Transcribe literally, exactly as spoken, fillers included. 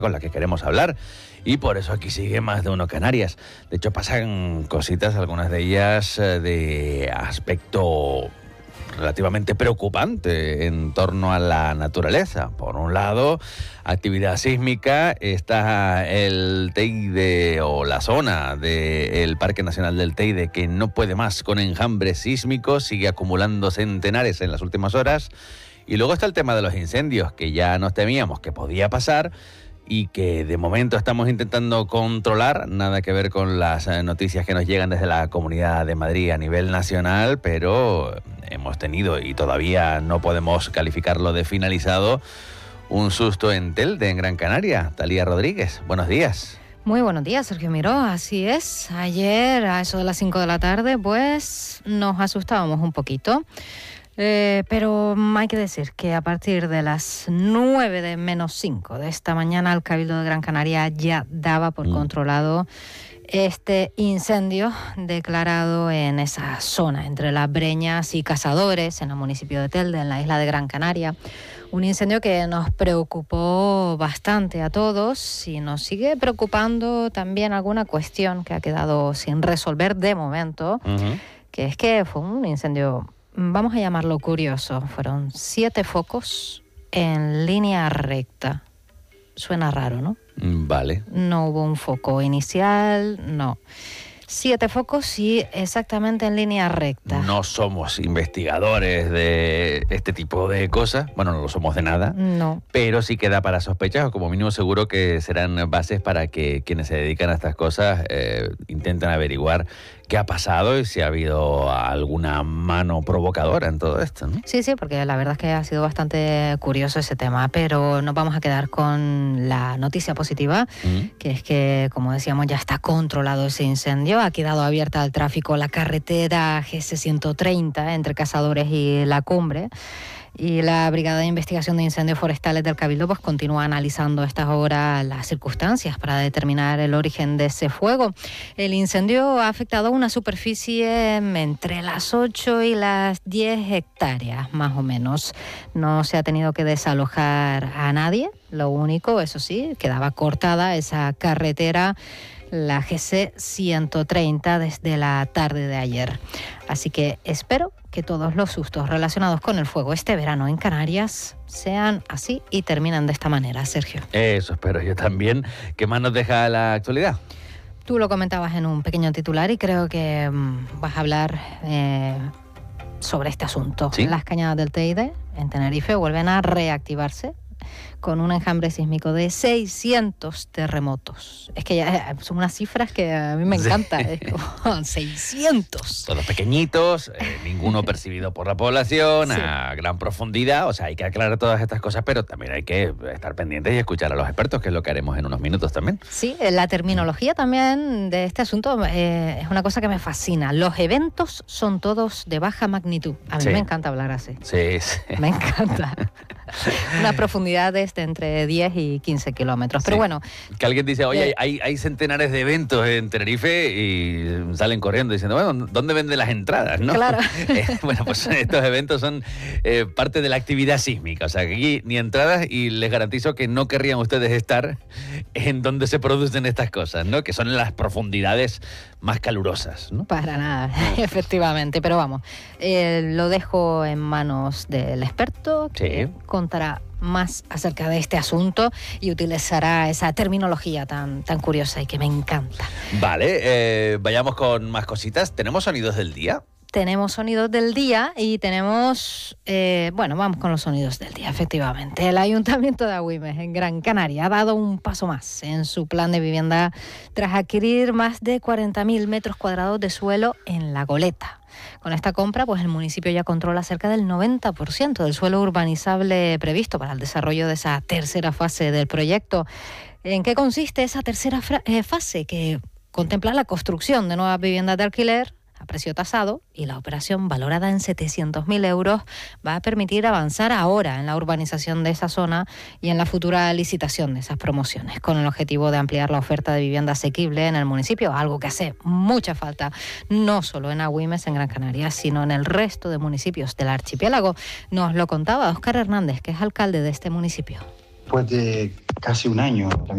con la que queremos hablar, y por eso aquí sigue Más de Uno Canarias. De hecho, pasan cositas, algunas de ellas eh, de aspecto relativamente preocupante en torno a la naturaleza. Por un lado, actividad sísmica, está el Teide o la zona del Parque Nacional del Teide, que no puede más con enjambres sísmicos, sigue acumulando centenares en las últimas horas. Y luego está el tema de los incendios, que ya nos temíamos que podía pasar y que de momento estamos intentando controlar, nada que ver con las noticias que nos llegan desde la Comunidad de Madrid a nivel nacional, pero hemos tenido, y todavía no podemos calificarlo de finalizado, un susto en Telde, en Gran Canaria. Talía Rodríguez, buenos días. Muy buenos días, Sergio Miró, así es. Ayer, a eso de las cinco de la tarde, pues nos asustábamos un poquito. Eh, pero hay que decir que a partir de las nueve de menos cinco de esta mañana el Cabildo de Gran Canaria ya daba por mm. controlado este incendio declarado en esa zona entre Las Breñas y Cazadores, en el municipio de Telde, en la isla de Gran Canaria. Un incendio que nos preocupó bastante a todos y nos sigue preocupando también alguna cuestión que ha quedado sin resolver de momento, uh-huh. que es que fue un incendio, vamos a llamarlo curioso. Fueron siete focos en línea recta. Suena raro, ¿no? Vale. No hubo un foco inicial, no. Siete focos y exactamente en línea recta. No somos investigadores de este tipo de cosas. Bueno, no lo somos de nada. No. Pero sí queda para sospechar, o como mínimo seguro que serán bases para que quienes se dedican a estas cosas eh, intenten averiguar qué ha pasado y si ha habido alguna mano provocadora en todo esto, ¿no? Sí, sí, porque la verdad es que ha sido bastante curioso ese tema, pero nos vamos a quedar con la noticia positiva, ¿Mm? que es que, como decíamos, ya está controlado ese incendio. Ha quedado abierta al tráfico la carretera G S ciento treinta entre Cazadores y La Cumbre. Y la Brigada de Investigación de Incendios Forestales del Cabildo pues continúa analizando a estas horas las circunstancias para determinar el origen de ese fuego. El incendio ha afectado a una superficie entre las ocho y las diez hectáreas, más o menos. No se ha tenido que desalojar a nadie. Lo único, eso sí, quedaba cortada esa carretera, la G C ciento treinta, desde la tarde de ayer. Así que espero que todos los sustos relacionados con el fuego este verano en Canarias sean así y terminan de esta manera, Sergio. Eso espero yo también. ¿Qué más nos deja la actualidad? Tú lo comentabas en un pequeño titular y creo que mmm, vas a hablar eh, sobre este asunto. ¿Sí? Las cañadas del Teide en Tenerife vuelven a reactivarse con un enjambre sísmico de seiscientos terremotos. Es que ya son unas cifras que a mí me encantan. Sí. Es como seiscientos. Todos pequeñitos, eh, ninguno percibido por la población, sí. a gran profundidad. O sea, hay que aclarar todas estas cosas, pero también hay que estar pendientes y escuchar a los expertos, que es lo que haremos en unos minutos también. Sí, la terminología también de este asunto eh, es una cosa que me fascina. Los eventos son todos de baja magnitud. A mí sí. me encanta hablar así. Sí, sí. Me encanta. Una profundidad de este entre diez y quince kilómetros. Pero sí. bueno. Que alguien dice, oye, eh, hay, hay centenares de eventos en Tenerife y salen corriendo diciendo, bueno, ¿dónde venden las entradas? ¿No? Claro. Eh, bueno, pues estos eventos son eh, parte de la actividad sísmica. O sea, que aquí ni entradas, y les garantizo que no querrían ustedes estar en donde se producen estas cosas, ¿no? Que son las profundidades más calurosas, ¿no? Para nada, efectivamente. Pero vamos, eh, lo dejo en manos del experto, que sí. contará más acerca de este asunto y utilizará esa terminología tan, tan curiosa y que me encanta. Vale, eh, vayamos con más cositas. ¿Tenemos sonidos del día? Tenemos sonidos del día y tenemos... Eh, bueno, vamos con los sonidos del día, efectivamente. El Ayuntamiento de Agüimes, en Gran Canaria, ha dado un paso más en su plan de vivienda tras adquirir más de cuarenta mil metros cuadrados de suelo en La Goleta. Con esta compra, pues el municipio ya controla cerca del noventa por ciento del suelo urbanizable previsto para el desarrollo de esa tercera fase del proyecto. ¿En qué consiste esa tercera fra- eh, fase? Que contempla la construcción de nuevas viviendas de alquiler a precio tasado, y la operación, valorada en setecientos mil euros, va a permitir avanzar ahora en la urbanización de esa zona y en la futura licitación de esas promociones, con el objetivo de ampliar la oferta de vivienda asequible en el municipio, algo que hace mucha falta, no solo en Agüimes, en Gran Canaria, sino en el resto de municipios del archipiélago. Nos lo contaba Óscar Hernández, que es alcalde de este municipio. Después de casi un año